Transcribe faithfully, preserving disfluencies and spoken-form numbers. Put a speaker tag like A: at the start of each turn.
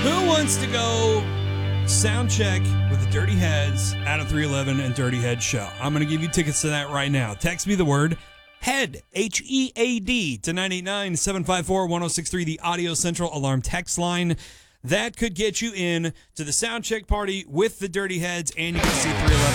A: Who wants to go sound check with the Dirty Heads at a three eleven and Dirty Head show? I'm going to give you tickets to that right now. Text me the word HEAD, H E A D, to nine eight nine, seven five four, one oh six three, the Audio Central Alarm text line. That could get you in to the sound check party with the Dirty Heads, and you can see three eleven